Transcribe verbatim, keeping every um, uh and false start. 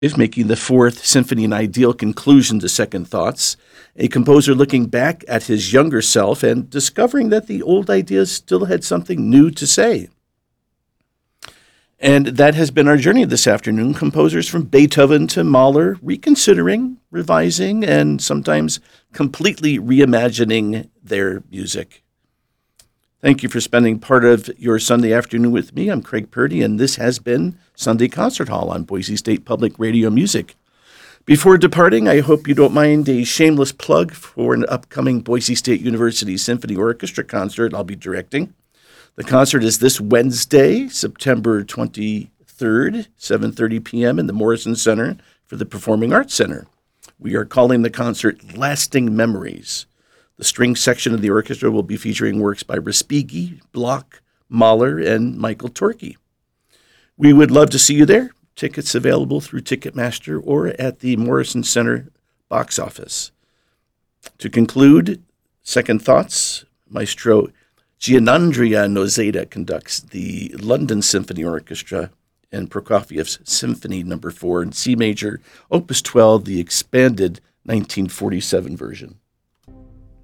is making the Fourth Symphony an ideal conclusion to Second Thoughts, a composer looking back at his younger self and discovering that the old ideas still had something new to say. And that has been our journey this afternoon. Composers from Beethoven to Mahler, reconsidering, revising, and sometimes completely reimagining their music. Thank you for spending part of your Sunday afternoon with me. I'm Craig Purdy, and this has been Sunday Concert Hall on Boise State Public Radio Music. Before departing, I hope you don't mind a shameless plug for an upcoming Boise State University Symphony Orchestra concert I'll be directing. The concert is this Wednesday, September twenty-third, seven thirty p.m. in the Morrison Center for the Performing Arts Center. We are calling the concert Lasting Memories. The string section of the orchestra will be featuring works by Respighi, Bloch, Mahler, and Michael Torke. We would love to see you there. Tickets available through Ticketmaster or at the Morrison Center box office. To conclude, Second Thoughts, Maestro Gianandrea Nozeda conducts the London Symphony Orchestra and Prokofiev's Symphony Number Four in C major, Opus twelve, the expanded nineteen forty-seven version.